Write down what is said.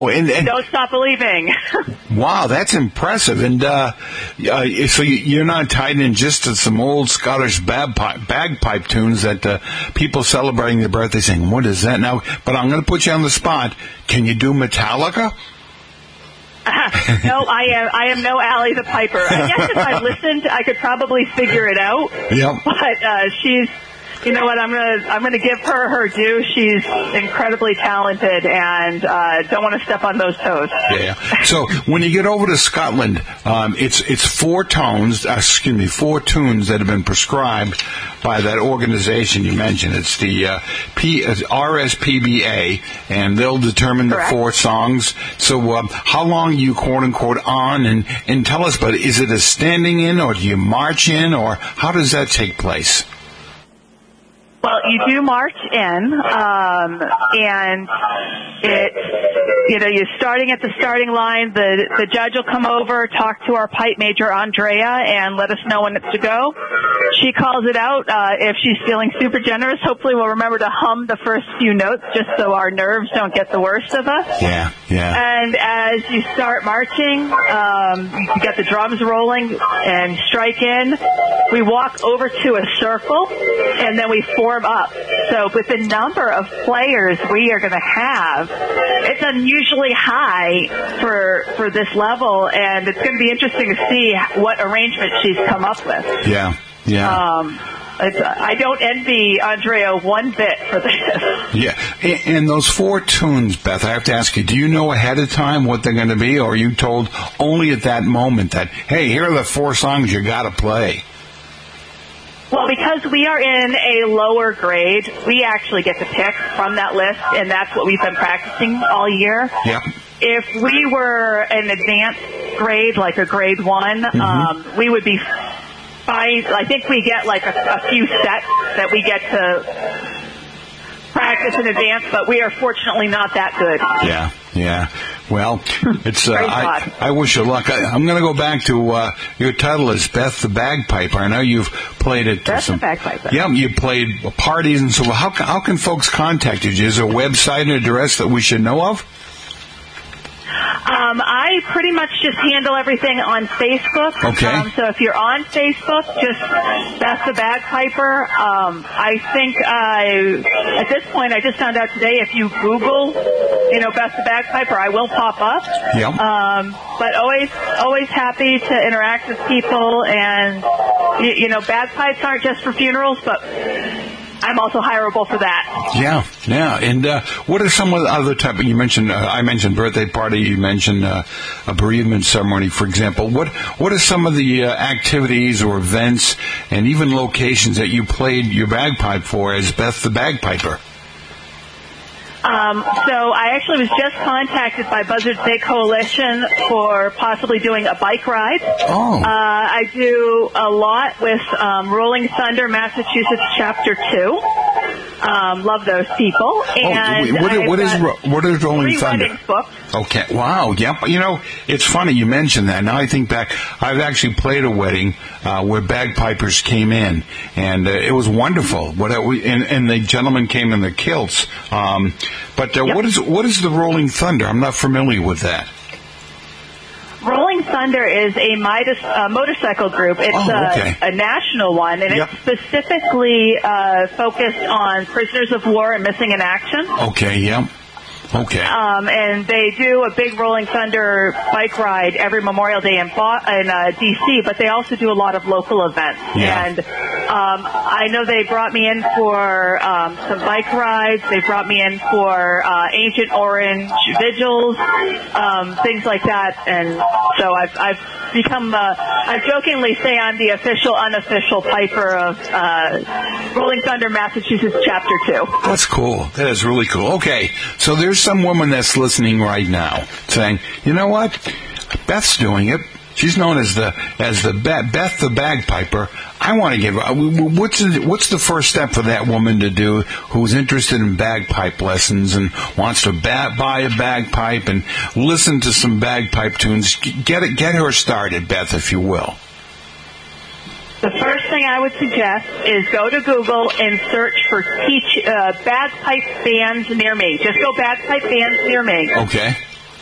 And don't stop believing. Wow, that's impressive. And so you're not tied in just to some old Scottish bagpipe tunes that people celebrating their birthday saying, what is that now? But I'm going to put you on the spot. Can you do Metallica? No, I am no Allie the Piper. I guess if I listened, I could probably figure it out. Yep. But she's... You know what? I'm gonna give her due. She's incredibly talented, and don't want to step on those toes. Yeah. So when you get over to Scotland, it's four tunes that have been prescribed by that organization you mentioned. It's the RSPBA, and they'll determine the four songs. So how long are you quote unquote on? And tell us, but is it a standing in, or do you march in, or how does that take place? Well, you do march in, and you're starting at the starting line. The judge will come over, talk to our pipe major, Andrea, and let us know when it's to go. She calls it out. If she's feeling super generous, hopefully we'll remember to hum the first few notes just so our nerves don't get the worst of us. Yeah. And as you start marching, you get the drums rolling and strike in. We walk over to a circle, and then we form up. So with the number of players we are going to have, it's unusually high for this level, and it's going to be interesting to see what arrangement she's come up with. Yeah. I don't envy Andrea one bit for this. Yeah. And those four tunes, Beth, I have to ask you, do you know ahead of time what they're going to be, or are you told only at that moment that, hey, here are the four songs you got to play? Well, because we are in a lower grade, we actually get to pick from that list, and that's what we've been practicing all year. Yep. If we were an advanced grade, like a grade 1, we would be fine. I think we get like a few sets that we get to practice in advance, but we are fortunately not that good. Yeah. Well, it's I wish you luck. I'm going to go back to your title is Beth the Bagpiper. I know you've played at Beth the Bagpiper. Yeah, you played parties and so. How can folks contact you? Is there a website and address that we should know of? I pretty much just handle everything on Facebook. Okay. So if you're on Facebook, just Beth the Bagpiper. I think at this point, I just found out today, if you Google, Beth the Bagpiper, I will pop up. Yep. But always happy to interact with people, and bagpipes aren't just for funerals, but I'm also hireable for that. Yeah. And what are some of the other type? You mentioned, I mentioned birthday party. You mentioned a bereavement ceremony, for example. What are some of the activities or events and even locations that you played your bagpipe for as Beth the Bagpiper? So I actually was just contacted by Buzzards Bay Coalition for possibly doing a bike ride. Oh. I do a lot with Rolling Thunder, Massachusetts Chapter 2. Love those people. And what is Rolling Thunder? 3 weddings booked. Okay. Wow. Yep. It's funny you mentioned that. Now I think back, I've actually played a wedding where bagpipers came in, and it was wonderful. And the gentlemen came in their kilts. But yep. What is the Rolling Thunder? I'm not familiar with that. Rolling Thunder is a motorcycle group. It's a national one, and it's specifically focused on prisoners of war and missing in action. Okay, yep. Okay. And they do a big Rolling Thunder bike ride every Memorial Day in D.C., but they also do a lot of local events. Yeah. And I know they brought me in for some bike rides. They brought me in for Agent Orange vigils, things like that. And so I've become, I jokingly say I'm the official, unofficial piper of Rolling Thunder, Massachusetts Chapter 2. That's cool. That is really cool. Okay, so there's some woman that's listening right now saying, you know what? Beth's doing it. She's known as the Beth the Bagpiper. I want to give her. What's the first step for that woman to do who's interested in bagpipe lessons and wants to buy a bagpipe and listen to some bagpipe tunes? Get her started, Beth, if you will. The first thing I would suggest is go to Google and search for bagpipe bands near me. Just go bagpipe bands near me. Okay.